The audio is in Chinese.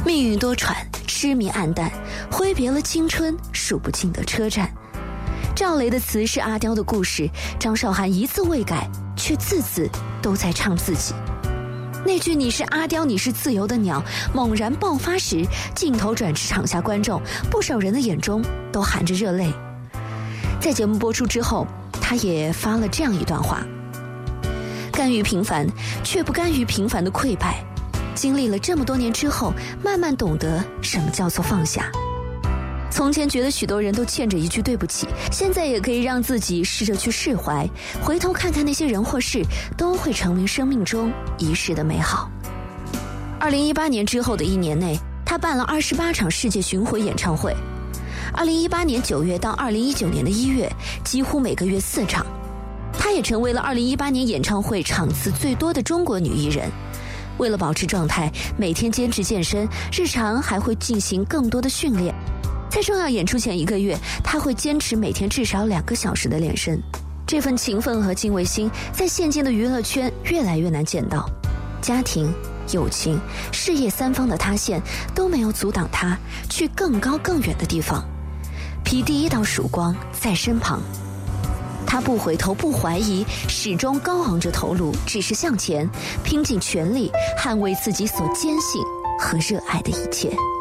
命运多舛，痴迷暗淡，挥别了青春数不尽的车站。赵雷的词是阿刁的故事，张韶涵一字未改，却字字都在唱自己。那句你是阿刁，你是自由的鸟猛然爆发时，镜头转至场下观众，不少人的眼中都含着热泪。在节目播出之后，他也发了这样一段话：甘于平凡，却不甘于平凡的溃败。经历了这么多年之后，慢慢懂得什么叫做放下。从前觉得许多人都欠着一句对不起，现在也可以让自己试着去释怀，回头看看那些人或事，都会成为生命中一世的美好。2018年之后的一年内，他办了28场世界巡回演唱会。2018年9月到2019年的1月，几乎每个月4场。她也成为了2018年演唱会场次最多的中国女艺人。为了保持状态，每天坚持健身，日常还会进行更多的训练。在重要演出前1个月，她会坚持每天至少2个小时的练身。这份勤奋和敬畏心，在现今的娱乐圈越来越难见到。家庭、友情、事业3方的塌陷，都没有阻挡她去更高更远的地方。披第一道曙光在身旁，她不回头，不怀疑，始终高昂着头颅，只是向前，拼尽全力捍卫自己所坚信和热爱的一切。